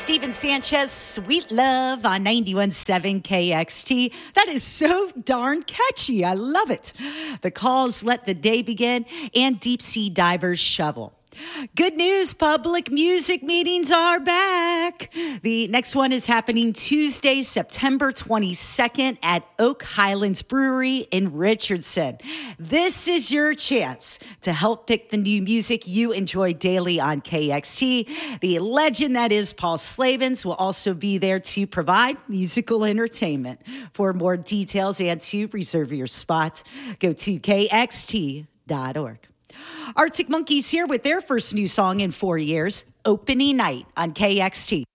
Steven Sanchez, Sweet Love on 91.7 KXT. That is so darn catchy. I love it. The Calls, Let the Day Begin, and Deep Sea Divers, Shovel. Good news, public music meetings are back. The next one is happening Tuesday, September 22nd at Oak Highlands Brewery in Richardson. This is your chance to help pick the new music you enjoy daily on KXT. The legend that is Paul Slavens will also be there to provide musical entertainment. For more details and to reserve your spot, go to kxt.org. Arctic Monkeys here with their first new song in 4 years, Opening Night on KXT.